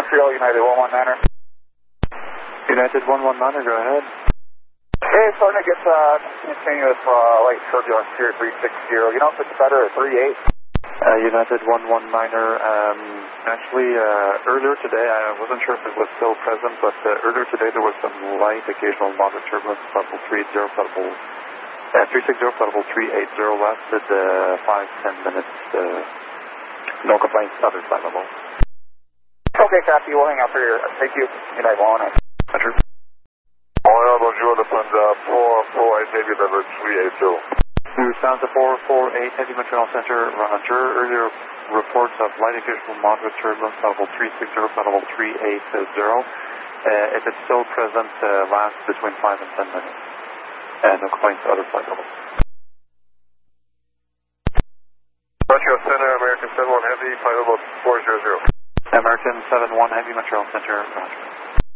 Montreal, United 119er. United 119er, go ahead. Hey, starting to get continuous light turbulence here at 360. You know if it's better at 38? United 119er, actually earlier today, I wasn't sure if it was still present, but earlier today there was some light, occasional moderate turbulence, level 380, level 360, level 380, lasted 5-10 minutes, no complaints, other flight level. Okay, copy, we'll hang out for your, thank you, United 119er. Roger. Bonjour, the Punjab 448 Heavy Level 380. Lufthansa 448 Heavy Montreal Center, Roger. Earlier reports of light occasional moderate turbulence, level 360, level 380. If it's still present, lasts between 5 and 10 minutes. And no complaints to other flight levels. Montreal Center, American 71 Heavy, flight level 400. American 71 Heavy Montreal Center, Roger.